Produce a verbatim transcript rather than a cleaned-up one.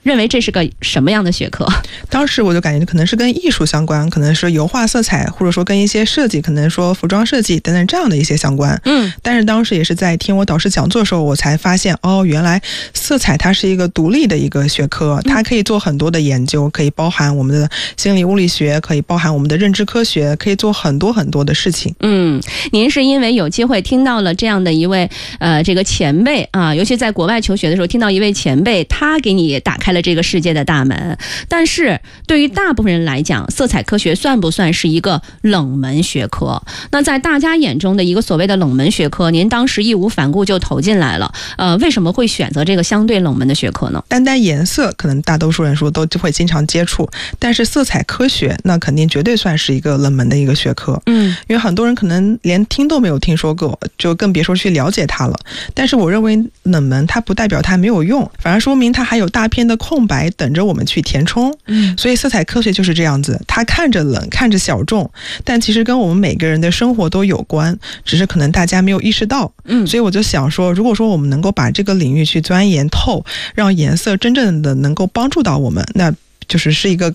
认为这是个什么样的学科？ 当时我就感觉可能是跟艺术相关，可能是油画色彩，或者说跟一些设计，可能说服装设计等等这样的一些相关。 嗯， 但是当时也是在听我导师讲座的时候，我才发现哦，原来色彩它是一个独立的一个学科，它可以做很多的研究，可以包含我们的心理物理学，可以包含我们的认知科学，可以做很多很多的事情。 嗯，您是因为有机会听到了这样的一位呃这个前辈啊，尤其在国外求学的时候，听到一位前辈，他给你打开了这个世界的大门。但是对于大部分人来讲，色彩科学算不算是一个冷门学科？那在大家眼中的一个所谓的冷门学科，您当时义无反顾就投进来了，呃，为什么会选择这个相对冷门的学科呢？ 单单颜色，可能大多数人说都会经常接触，但是色彩科学那肯定绝对算是一个冷门的一个学科。嗯，因为很多人可能连听都没有听说过，就更别说去了解它了。但是我认为冷门它不代表它没有用，反而说明它还有大片的空白等着我们去填充。嗯，所以色彩科学就是这样子，它看着冷，看着小众，但其实跟我们每个人的生活都有关，只是可能大家没有意识到。嗯，所以我就想说，如果说我们能够把这个领域去钻研透，让颜色真正的能够帮助到我们，那就是是一个